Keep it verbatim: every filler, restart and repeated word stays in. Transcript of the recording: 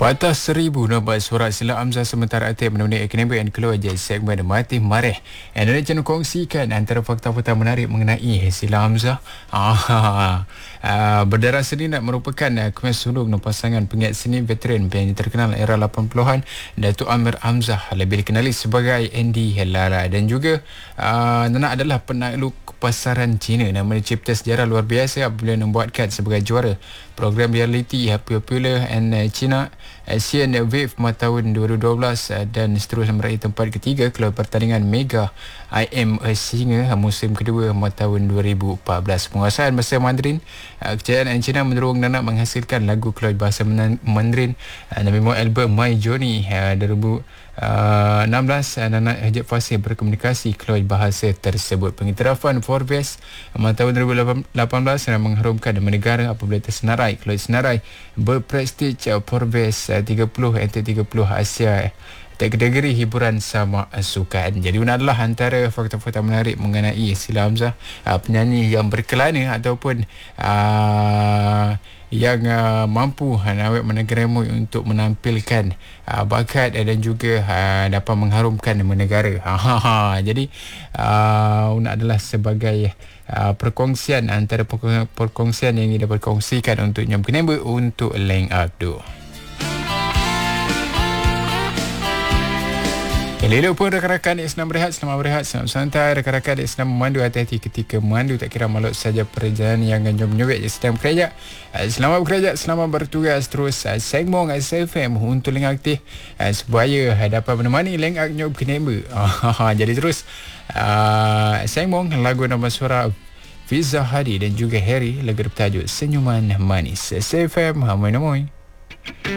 Patah seribu nombor surat sila Amzah sementara aktif menemani ekonomi yang keluar jadi segmen Mati Mareh. Indonesia kongsikan antara fakta-fakta menarik mengenai sila Amzah. Ah, ah, berdarah seni nak merupakan uh, kuis sulung pasangan pengiat seni veteran yang terkenal era lapan puluhan Datuk Amir Hamzah, lebih dikenali sebagai Andy Lara, dan juga uh, Nana adalah penakluk pasaran Cina. Nama cipta sejarah luar biasa apabila membuatkan sebagai juara program reality popular and uh, China Asian Wave pada tahun dua ribu dua belas uh, dan seterusnya meraih tempat ketiga keluar pertandingan Mega I M Singa musim kedua pada tahun dua ribu empat belas. Penguasaan bahasa Mandarin, uh, kejayaan China mendorong Nana menghasilkan lagu keluar bahasa Mandarin uh, dan memang album My Journey uh, dua ribu enam belas. uh, Nana hajat fasih berkomunikasi keluar bahasa tersebut. Pengiktirafan Forbes pada tahun dua ribu lapan belas yang mengharumkan negara apabila tersenarai keluar senarai berprestij uh, Forbes uh, tiga puluh anti tiga puluh Asia kategori hiburan sama sukan. Jadi ini adalah antara fakta-fakta menarik mengenai Sila Hamzah, uh, penyanyi yang berkelana ataupun uh, yang uh, mampu uh, menegaramu untuk menampilkan uh, bakat uh, dan juga uh, dapat mengharumkan nama negara. Jadi uh, ini adalah sebagai uh, perkongsian antara perkongsian yang dapat kongsikan untuk Nyam Kenamba untuk Leng Abdul. Elok pun rakan-rakan yang senang berehat, selamat berehat, selamat santai. Rakan-rakan yang senang memandu, hati-hati ketika memandu, tak kira maklum saja perjalanan yang ganjam-menyobek yang sedang bekerja. Selamat bekerja, selamat bertugas terus. Segmong S F M untuk Leng Aktif supaya dapat menemani Leng Ak Nyob Kenamba. Jadi terus segmong lagu nama suara Fiza Hadi dan juga Harry, lagu bertajuk Senyuman Manis. S F M, hamai namoi.